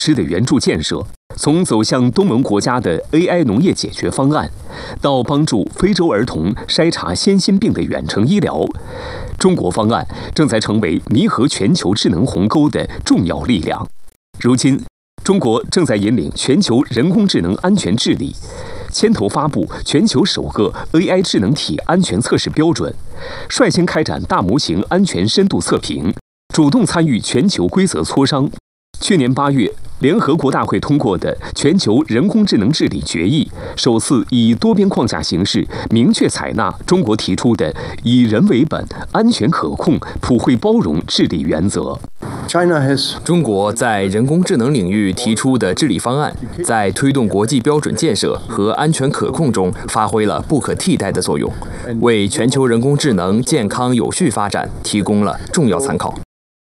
支的援助建设，从走向东盟国家的 AI 农业解决方案，到帮助非洲儿童筛查先心病的远程医疗，中国方案正在成为弥合全球智能鸿沟的重要力量。如今，中国正在引领全球人工智能安全治理，牵头发布全球首个 AI 智能体安全测试标准，率先开展大模型安全深度测评，主动参与全球规则磋商。去年8月，联合国大会通过的全球人工智能治理决议，首次以多边框架形式明确采纳中国提出的以人为本、安全可控、普惠包容治理原则。 中国在人工智能领域提出的治理方案，在推动国际标准建设和安全可控中发挥了不可替代的作用，为全球人工智能健康有序发展提供了重要参考。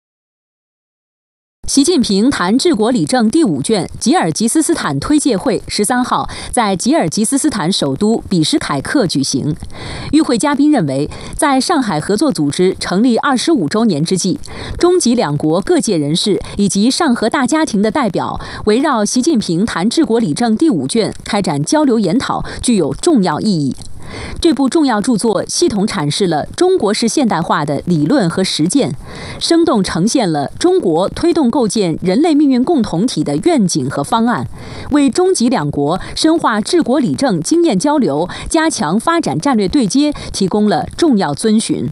习近平谈治国理政第5卷吉尔吉斯斯坦推介会13号在吉尔吉斯斯坦首都比什凯克举行。与会嘉宾认为，在上海合作组织成立25周年之际，中吉两国各界人士以及上合大家庭的代表围绕习近平谈治国理政第5卷开展交流研讨，具有重要意义。这部重要著作系统阐释了中国式现代化的理论和实践，生动呈现了中国推动构建人类命运共同体的愿景和方案，为中吉两国深化治国理政经验交流、加强发展战略对接提供了重要遵循。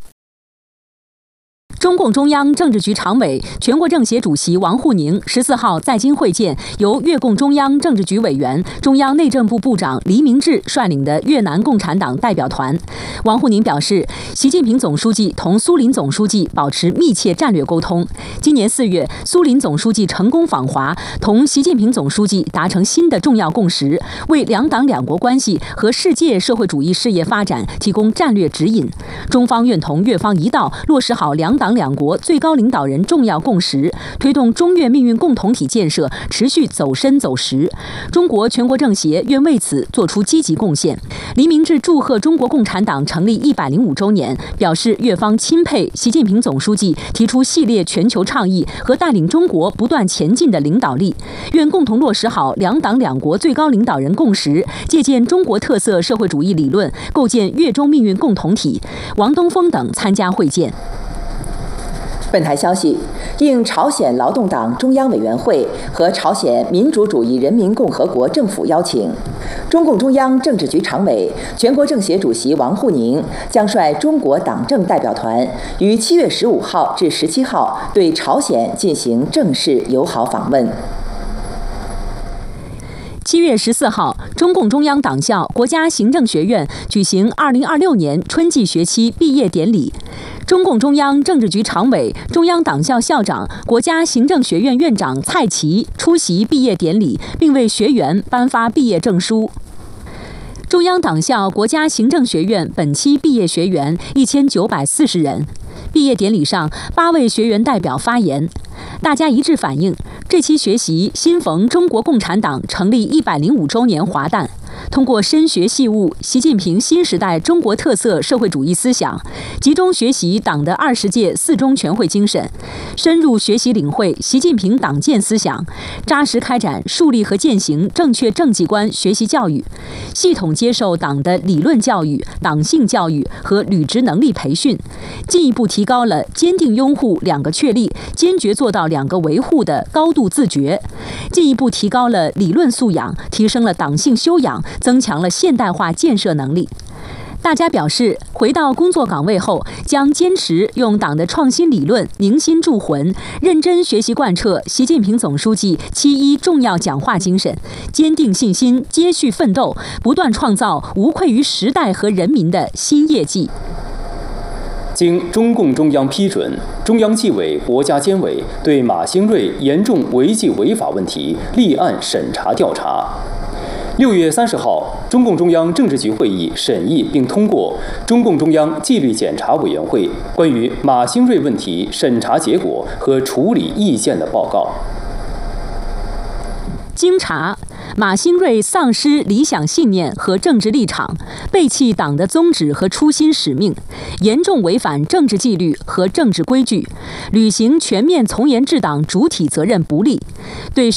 中共中央政治局常委、全国政协主席王沪宁14号在京会见由越共中央政治局委员、中央内政部部长黎明志率领的越南共产党代表团。王沪宁表示，习近平总书记同苏林总书记保持密切战略沟通。今年4月，苏林总书记成功访华，同习近平总书记达成新的重要共识，为两党两国关系和世界社会主义事业发展提供战略指引。中方愿同越方一道落实好两党两国最高领导人重要共识，推动中越命运共同体建设持续走深走实。中国全国政协愿为此做出积极贡献。黎明志祝贺中国共产党成立105周年，表示越方钦佩习近平总书记提出系列全球倡议和带领中国不断前进的领导力，愿共同落实好两党两国最高领导人共识，借鉴中国特色社会主义理论，构建越中命运共同体。王东峰等参加会见。 本台消息，应朝鲜劳动党中央委员会和朝鲜民主主义人民共和国政府邀请，中共中央政治局常委、全国政协主席王沪宁将率中国党政代表团于7月15号至17号对朝鲜进行正式友好访问。 7月14号，中共中央党校国家行政学院举行2026年春季学期毕业典礼。中共中央政治局常委、中央党校校长、国家行政学院院长蔡奇出席毕业典礼，并为学员颁发毕业证书。中央党校国家行政学院本期毕业学员1940人。毕业典礼上，8位学员代表发言，大家一致反映，这期学习新逢中国共产党成立105周年华诞，通过深学细悟习近平新时代中国特色社会主义思想，集中学习党的20届4中全会精神，深入学习领会习近平党建思想，扎实开展树立和践行正确政绩观学习教育，系统接受党的理论教育、党性教育和履职能力培训，进一步提高了坚定拥护2个确立、坚决做到2个维护的高度自觉，进一步提高了理论素养，提升了党性修养，增强了现代化建设能力。大家表示，回到工作岗位后，将坚持用党的创新理论凝心铸魂，认真学习贯彻习近平总书记7.1重要讲话精神，坚定信心，接续奋斗，不断创造无愧于时代和人民的新业绩。 经中共中央批准，中央纪委国家监委对马兴瑞严重违纪违法问题立案审查调查。6月30号，中共中央政治局会议审议并通过中共中央纪律检查委员会关于马兴瑞问题审查结果和处理意见的报告。 经查，马兴瑞丧失理想信念和政治立场，背弃党的宗旨和初心使命，严重违反政治纪律和政治规矩，履行全面从严治党主体责任不力，对